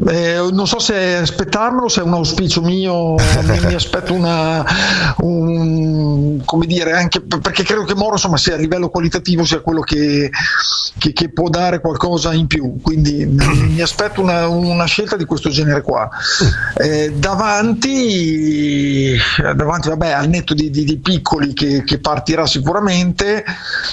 Non so se aspettarmelo, se è un auspicio mio, mi aspetto come dire, anche perché credo che Moro, insomma, sia a livello qualitativo sia quello che può dare qualcosa in più, quindi mi aspetto una scelta di questo genere qua. Davanti vabbè, al netto di Piccoli che partirà sicuramente.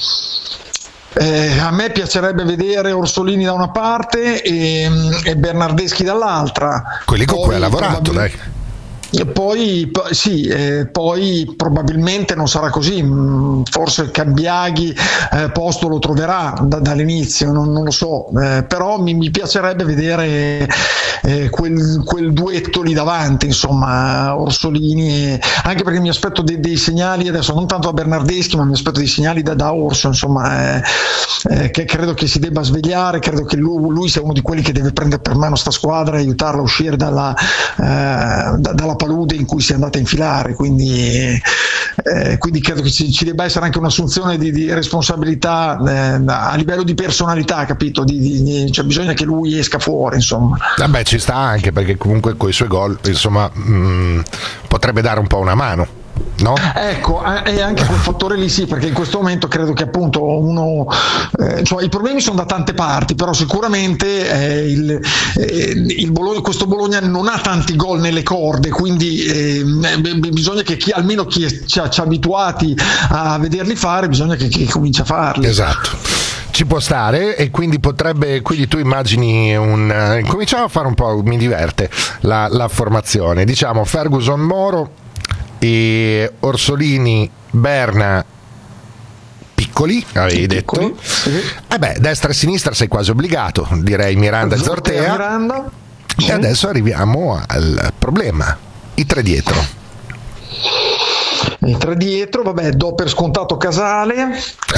A me piacerebbe vedere Orsolini da una parte e Bernardeschi dall'altra. Quelli con cui ha lavorato, dai. Poi probabilmente non sarà così, forse Cambiaghi posto lo troverà dall'inizio, non lo so, però mi piacerebbe vedere quel duetto lì davanti, insomma, Orsolini, anche perché mi aspetto dei segnali adesso, non tanto da Bernardeschi, ma mi aspetto dei segnali da Orso, insomma, che credo che si debba svegliare, credo che lui sia uno di quelli che deve prendere per mano sta squadra e aiutarla a uscire dalla palude in cui si è andata a infilare, quindi credo che ci debba essere anche un'assunzione di responsabilità a livello di personalità, capito? Cioè bisogna che lui esca fuori, insomma. Vabbè, ci sta anche perché comunque con i suoi gol, insomma, potrebbe dare un po' una mano, no? Ecco, e anche quel fattore lì sì, perché in questo momento credo che appunto cioè i problemi sono da tante parti, però sicuramente questo Bologna non ha tanti gol nelle corde, quindi bisogna che almeno chi ci ha abituati a vederli fare, bisogna che cominci a farli. Esatto. Ci può stare, e quindi tu immagini cominciamo a fare un po', mi diverte la formazione, diciamo Ferguson, Moro e Orsolini, Berna, Piccoli, avevi detto? Sì. Destra e sinistra sei quasi obbligato, direi Miranda e Zortea. E adesso arriviamo al problema, i tre dietro. I tre dietro, vabbè, do per scontato Casale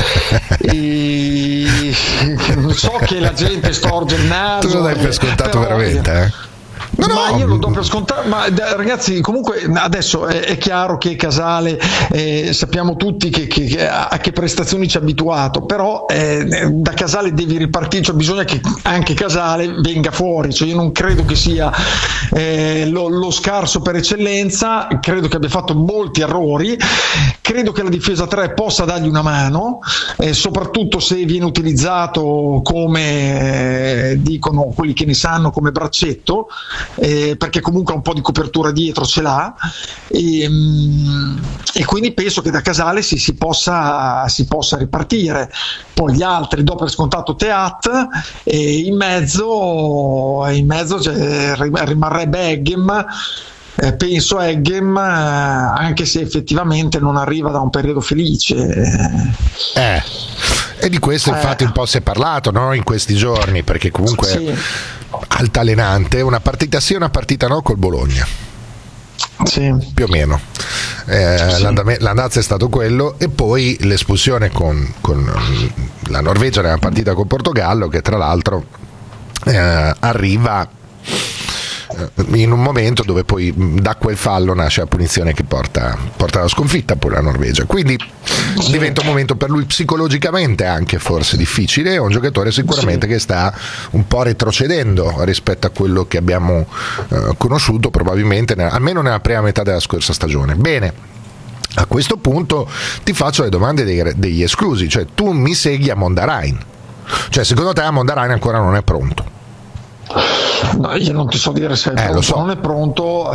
so che la gente storge il naso. Tu lo dai per scontato, però, veramente, ma io lo do per scontato, ma ragazzi, comunque adesso è chiaro che Casale sappiamo tutti a che prestazioni ci ha abituato, però da Casale devi ripartire, cioè bisogna che anche Casale venga fuori, cioè io non credo che sia lo scarso per eccellenza, credo che abbia fatto molti errori, credo che la difesa 3 possa dargli una mano, soprattutto se viene utilizzato come dicono quelli che ne sanno, come braccetto, perché comunque un po' di copertura dietro ce l'ha, e quindi penso che da Casale si possa ripartire. Poi gli altri do per scontato Teat, e in mezzo rimarrebbe Eggem. Penso a Eggem, anche se effettivamente non arriva da un periodo felice. E di questo infatti un po' si è parlato, no, in questi giorni, perché comunque sì, altalenante, una partita sì, una partita no col Bologna. Sì. Più o meno. Sì. L'andazzo è stato quello, e poi l'espulsione con la Norvegia nella partita col Portogallo, che tra l'altro arriva in un momento dove poi da quel fallo nasce la punizione che porta alla sconfitta pure la Norvegia, quindi diventa un momento per lui psicologicamente anche forse difficile. È un giocatore sicuramente che sta un po' retrocedendo rispetto a quello che abbiamo conosciuto probabilmente almeno nella prima metà della scorsa stagione. Bene, a questo punto ti faccio le domande degli esclusi, cioè tu mi segui a Mondarain, cioè secondo te a Mondarain ancora non è pronto? No, io non ti so dire se è pronto, lo so. Non è pronto.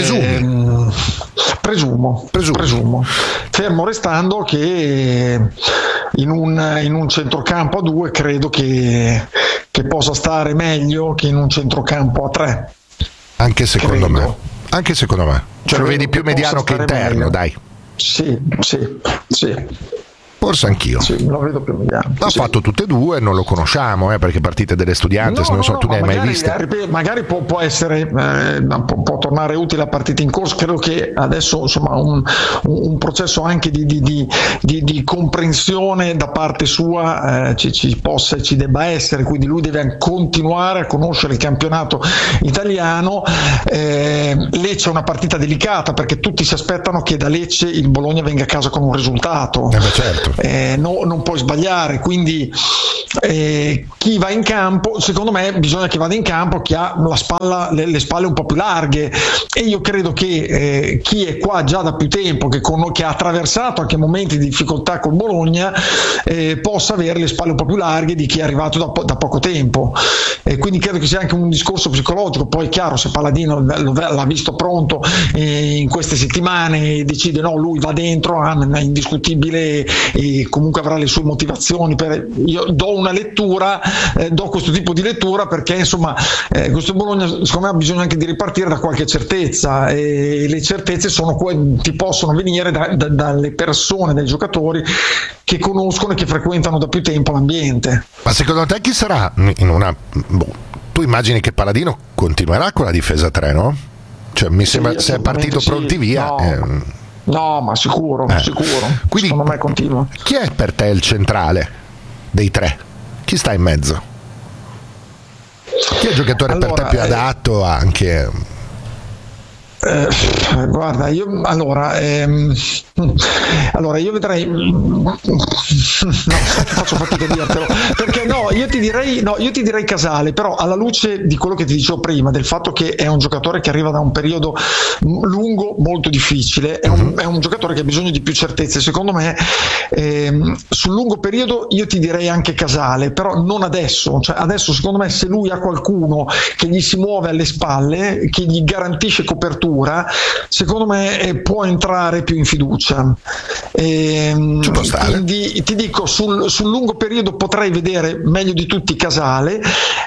Presumo. Fermo restando che in un centrocampo a 2 credo che possa stare meglio che in un centrocampo a 3. Anche secondo me. Cioè credo lo vedi più mediano che interno, meglio. Dai. Sì. Forse anch'io. Sì, lo vedo più mediano. Ha fatto tutte e due, non lo conosciamo, perché partite delle Estudiantes, non so, tu ne hai mai viste? Magari può essere, può tornare utile a partite in corso. Credo che adesso insomma un processo anche di comprensione da parte sua ci debba essere, quindi lui deve continuare a conoscere il campionato italiano. Lecce è una partita delicata perché tutti si aspettano che da Lecce il Bologna venga a casa con un risultato. Certo. non puoi sbagliare, quindi chi va in campo, secondo me bisogna che vada in campo chi ha le spalle un po' più larghe, e io credo che chi è qua già da più tempo, che ha attraversato anche momenti di difficoltà con Bologna, possa avere le spalle un po' più larghe di chi è arrivato da poco tempo, quindi credo che sia anche un discorso psicologico. Poi è chiaro, se Palladino l'ha visto pronto in queste settimane e decide no, lui va dentro, è indiscutibile, e comunque avrà le sue motivazioni. Io do una lettura, do questo tipo di lettura perché insomma questo Bologna secondo me ha bisogno anche di ripartire da qualche certezza, e le certezze ti possono venire dalle persone, dai giocatori che conoscono e che frequentano da più tempo l'ambiente. Ma secondo te chi sarà tu immagini che Palladino continuerà con la difesa 3, no? Cioè mi sembra, se è partito pronti via no, ma sicuro. Quindi, secondo me continua. Chi è per te il centrale dei tre? Chi sta in mezzo? Chi è il giocatore per te più adatto anche? Guarda, io vedrei faccio fatica a dirtelo, perché io ti direi Casale, però alla luce di quello che ti dicevo prima, del fatto che è un giocatore che arriva da un periodo lungo molto difficile, è un giocatore che ha bisogno di più certezze, secondo me. Sul lungo periodo io ti direi anche Casale, però non adesso. Cioè adesso secondo me, se lui ha qualcuno che gli si muove alle spalle, che gli garantisce copertura, secondo me può entrare più in fiducia. Quindi ti dico, sul lungo periodo potrei vedere meglio di tutti Casale,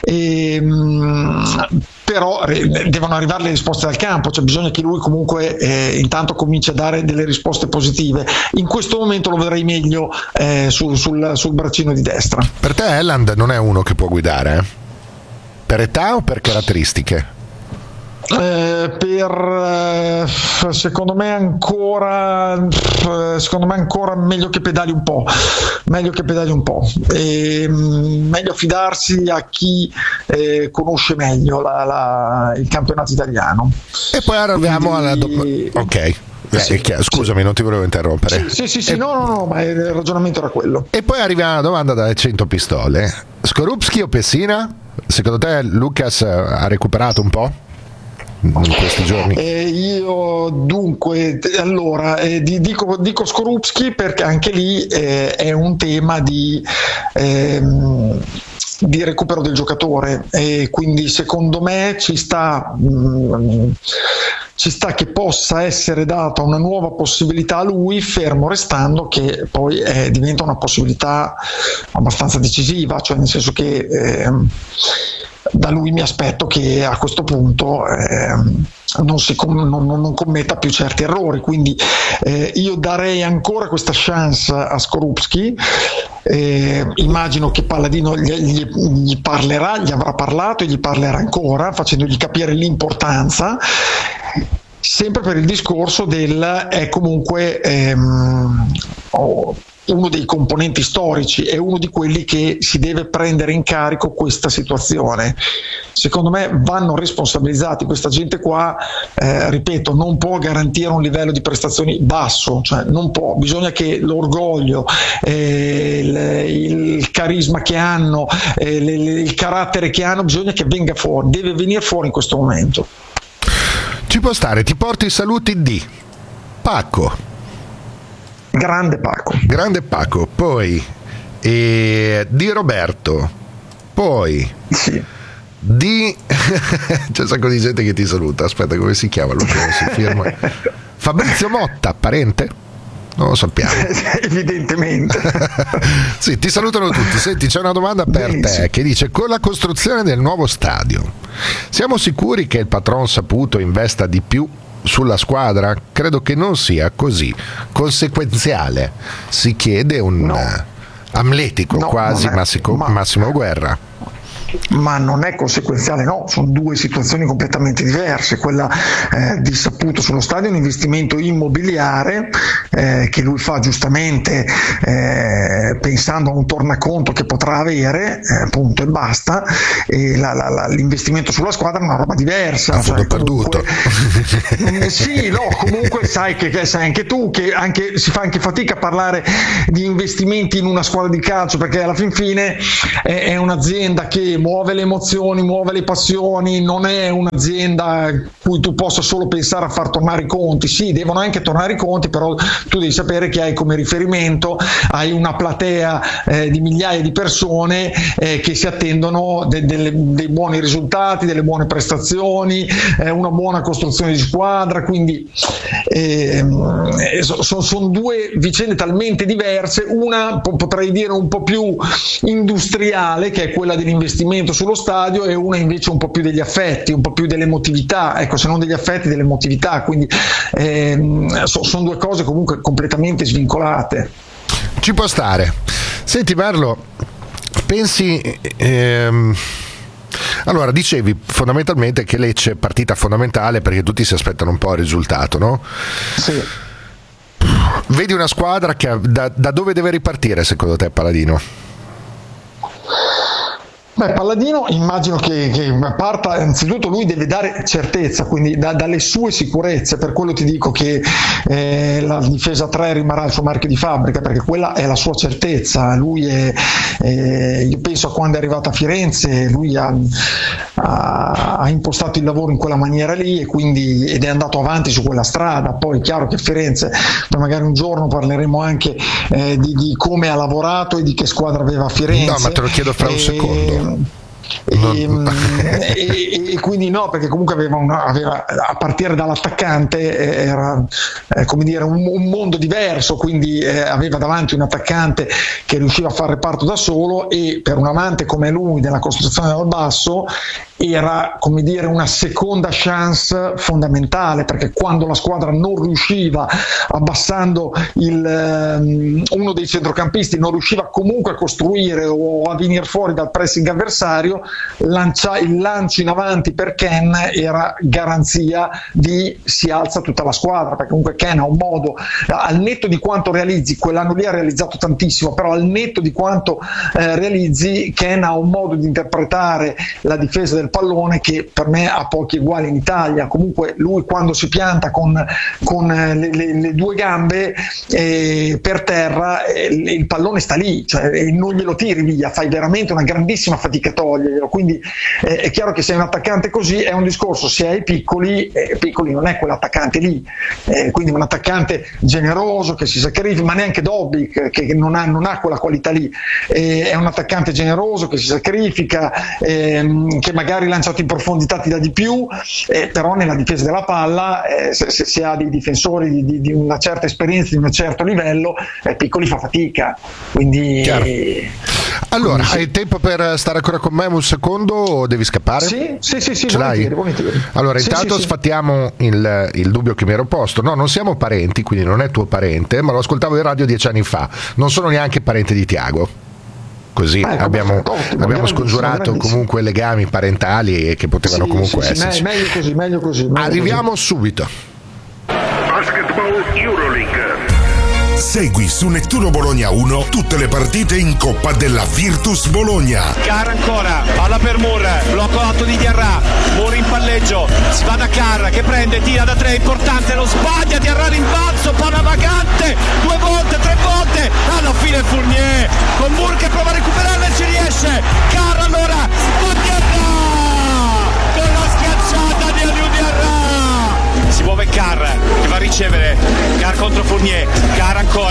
però devono arrivare le risposte dal campo, cioè bisogna che lui comunque intanto cominci a dare delle risposte positive. In questo momento lo vedrei meglio sul braccino di destra. Per te Haaland non è uno che può guidare? Per età o per caratteristiche? Secondo me ancora meglio che pedali un po', e meglio fidarsi a chi conosce meglio il campionato italiano. E poi arriviamo alla ok. Scusami, non ti volevo interrompere. Sì, no, ma il ragionamento era quello. E poi arriviamo alla domanda dalle 100 pistole. Skorupski o Pessina? Secondo te Lucas ha recuperato un po' in questi giorni? Io dunque dico Skorupski, perché anche lì è un tema di recupero del giocatore, e quindi secondo me ci sta che possa essere data una nuova possibilità a lui, fermo restando che poi diventa una possibilità abbastanza decisiva, cioè nel senso che da lui mi aspetto che a questo punto non commetta più certi errori, quindi io darei ancora questa chance a Skorupski. Immagino che Palladino gli parlerà, gli avrà parlato e gli parlerà ancora, facendogli capire l'importanza, sempre per il discorso è comunque uno dei componenti storici, è uno di quelli che si deve prendere in carico questa situazione. Secondo me vanno responsabilizzati, questa gente qua, ripeto, non può garantire un livello di prestazioni basso, cioè non può, bisogna che l'orgoglio, il carisma che hanno, il carattere che hanno, bisogna che venga fuori, deve venire fuori in questo momento. Ci può stare, ti porto i saluti di Pacco. Grande Paco, poi di Roberto, poi sì. C'è un sacco di gente che ti saluta. Aspetta, come si chiama? Si firma. Fabrizio Motta, parente? Non lo sappiamo. Evidentemente. Sì, ti salutano tutti. Senti, c'è una domanda per te che dice: con la costruzione del nuovo stadio, siamo sicuri che il patron Saputo investa di più sulla squadra? Credo che non sia così conseguenziale. Si chiede un amletico, quasi Massimo Guerra. ma non è conseguenziale, no, sono due situazioni completamente diverse. Quella di Saputo sullo stadio è un investimento immobiliare che lui fa giustamente pensando a un tornaconto che potrà avere, punto e basta, e l'investimento sulla squadra è una roba diversa. Cioè, perduto. Sì, no, comunque sai anche tu che si fa anche fatica a parlare di investimenti in una squadra di calcio, perché alla fin fine è un'azienda che muove le emozioni, muove le passioni, non è un'azienda a cui tu possa solo pensare a far tornare i conti. Sì, devono anche tornare i conti, però tu devi sapere che hai come riferimento, hai una platea di migliaia di persone che si attendono dei buoni risultati, delle buone prestazioni, una buona costruzione di squadra, quindi sono due vicende talmente diverse, una potrei dire un po' più industriale, che è quella dell'investimento sullo stadio, e una invece un po' più degli affetti, un po' più dell'emotività, ecco, se non degli affetti, dell'emotività, quindi sono due cose comunque completamente svincolate. Ci può stare. Senti Merlo, pensi allora, dicevi fondamentalmente che Lecce è partita fondamentale perché tutti si aspettano un po' il risultato, no? Sì. Vedi una squadra che da dove deve ripartire secondo te Paladino? Palladino immagino che parta, innanzitutto lui deve dare certezza, quindi dalle sue sicurezze. Per quello ti dico che la difesa 3 rimarrà il suo marchio di fabbrica, perché quella è la sua certezza. Lui io penso a quando è arrivato a Firenze, lui ha impostato il lavoro in quella maniera lì ed è andato avanti su quella strada. Poi è chiaro che Firenze, poi magari un giorno parleremo anche di come ha lavorato e di che squadra aveva a Firenze. No, ma te lo chiedo fra un secondo. E quindi no, perché comunque aveva a partire dall'attaccante era come dire un mondo diverso, quindi aveva davanti un attaccante che riusciva a fare reparto da solo, e per un amante come lui della costruzione dal basso era, come dire, una seconda chance fondamentale, perché quando la squadra non riusciva, abbassando uno dei centrocampisti, non riusciva comunque a costruire o a venire fuori dal pressing avversario, il lancio in avanti per Ken era garanzia di si alza tutta la squadra, perché comunque Ken ha un modo, al netto di quanto realizzi, quell'anno lì ha realizzato tantissimo, però al netto di quanto realizzi, Ken ha un modo di interpretare la difesa del pallone che per me ha pochi uguali in Italia. Comunque lui quando si pianta con le due gambe per terra, il pallone sta lì, cioè, e non glielo tiri via, fai veramente una grandissima fatica a toglierglielo. Quindi è chiaro che se un attaccante così è un discorso, se hai piccoli non è quell'attaccante lì, quindi un attaccante generoso che si sacrifica, ma neanche Dobbik che non ha quella qualità lì, è un attaccante generoso che si sacrifica, che magari lanciato in profondità ti dà di più, però nella difesa della palla, se ha dei difensori di una certa esperienza, di un certo livello, Piccoli fa fatica, quindi allora hai tempo per stare ancora con me un secondo o devi scappare? Sì, ce l'hai? Volentieri. Allora intanto sfattiamo il dubbio che mi ero posto. No, non siamo parenti, quindi non è tuo parente, ma lo ascoltavo in radio 10 anni fa, non sono neanche parente di Tiago. Così abbiamo scongiurato comunque legami parentali e che potevano comunque esserci. Meglio così. Arriviamo subito. Basketball Euroleague. Segui su Nettuno Bologna 1 tutte le partite in Coppa della Virtus Bologna. Carr ancora, palla per Moore, blocco alto di Diarra, Moore in palleggio, si va da Carr che prende, tira da 3, importante, lo sbaglia, Diarra rimbalzo, palla vagante, 2 volte, 3 volte, alla fine Fournier, con Moore che prova a recuperarla e ci riesce, Carr allora, Diarra, con la schiacciata di Aliou Diarra. Si muove Carr che va a ricevere, Carr contro Fournier, Carr ancora,